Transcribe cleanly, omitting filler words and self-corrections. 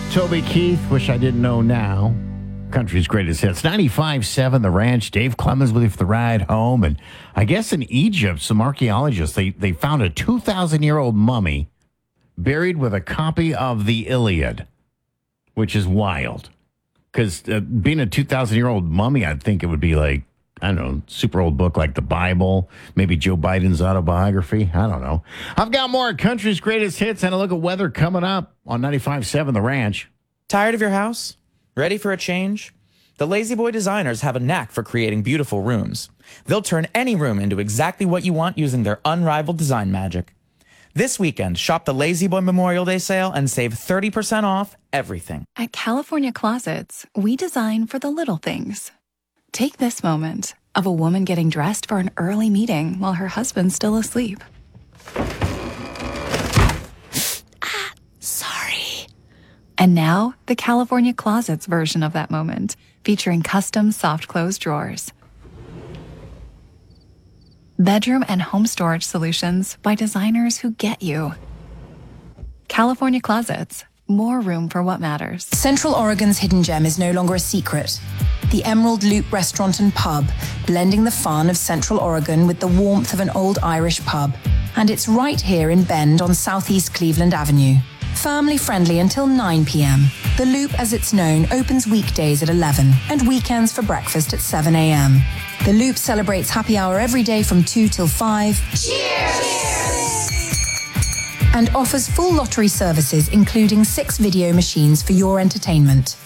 Toby Keith, Wish I Didn't Know Now. Country's greatest hits. 95.7 The Ranch. Dave Clemens with you for the ride home. And I guess in Egypt, some archaeologists, they found a 2,000-year-old mummy buried with a copy of the Iliad, which is wild. Because being a 2,000-year-old mummy, I'd think it would be like, I don't know, super old book like the Bible, maybe Joe Biden's autobiography. I don't know. I've got more Country's greatest hits and a look at weather coming up on 95.7 The Ranch. Tired of your house? Ready for a change? The Lazy Boy designers have a knack for creating beautiful rooms. They'll turn any room into exactly what you want using their unrivaled design magic. This weekend, shop the Lazy Boy Memorial Day sale and save 30% off everything. At California Closets, we design for the little things. Take this moment of a woman getting dressed for an early meeting while her husband's still asleep. Sorry. And now, the California Closets version of that moment, featuring custom soft close drawers. Bedroom and home storage solutions by designers who get you. California Closets. More room for what matters. Central Oregon's hidden gem is no longer a secret. The Emerald Loop Restaurant and Pub, blending the fun of Central Oregon with the warmth of an old Irish pub. And it's right here in Bend on Southeast Cleveland Avenue. Family friendly until 9 p.m. The Loop, as it's known, opens weekdays at 11 and weekends for breakfast at 7 a.m. The Loop celebrates happy hour every day from 2 till 5. Cheers! And offers full lottery services, including 6 video machines for your entertainment.